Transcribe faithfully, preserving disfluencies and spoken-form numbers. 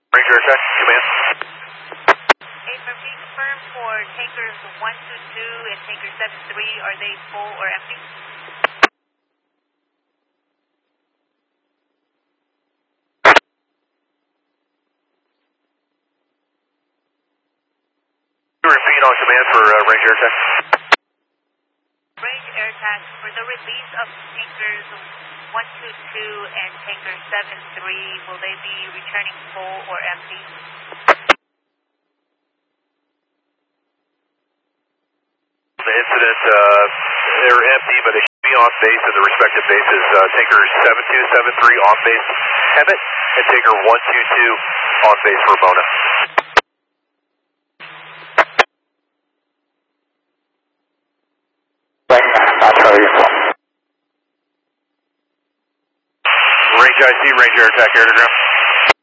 Ranger attack, command. Affirm, confirm for tankers one two two and tanker seven three, are they full or empty? Repeat on command for uh, range air attack. Range air attack, for the release of tankers one two two and tanker seven three, will they be returning full or empty? The incident, uh, they're empty, but they should be on base at the respective bases. Uh, tanker seven two seven three on base Hemet, and tanker one two two on base Ramona. Range I C, range air attack, air to ground.